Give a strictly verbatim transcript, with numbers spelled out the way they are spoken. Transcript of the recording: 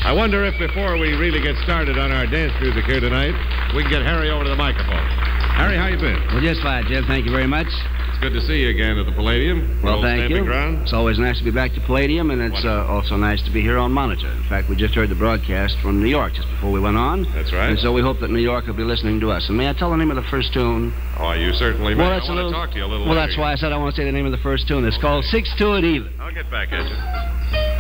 I wonder if before we really get started on our dance music here tonight, we can get Harry over to the microphone. Harry, how you been? Well, just fine, Jim. Thank you very much. It's good to see you again at the Palladium. Well, thank you. Ground. It's always nice to be back to Palladium, and it's uh, also nice to be here on Monitor. In fact, we just heard the broadcast from New York just before we went on. That's right. And so we hope that New York will be listening to us. And may I tell the name of the first tune? Oh, you certainly may. Well, that's I want a little, to talk to you a little Well, later. that's why I said I want to say the name of the first tune. It's Okay. called Six to It Even. I'll get back at you.